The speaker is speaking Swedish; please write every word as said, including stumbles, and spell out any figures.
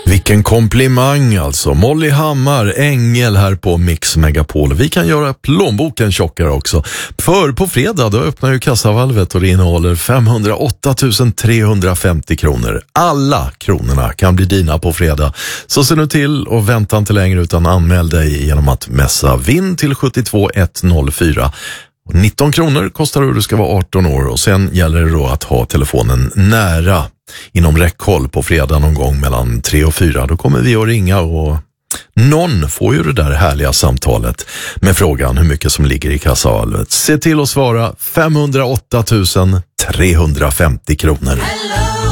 Vilken komplimang alltså. Molly Hammar, ängel här på Mix Megapol. Vi kan göra plånboken tjockare också. För på fredag då öppnar ju kassavalvet och det innehåller femhundraåtta tusen trehundrafemtio kronor. Alla kronorna kan bli dina på fredag. Så se nu till och vänta inte längre utan anmäl dig genom att messa vinn till sjuttiotvå etthundrafyra. nitton kronor kostar det och du ska vara arton år och sen gäller det då att ha telefonen nära inom räckhåll på fredag någon gång mellan tre och fyra. Då kommer vi att ringa och någon får ju det där härliga samtalet med frågan hur mycket som ligger i kassavalvet. Se till att svara femhundraåtta tusen trehundrafemtio kronor.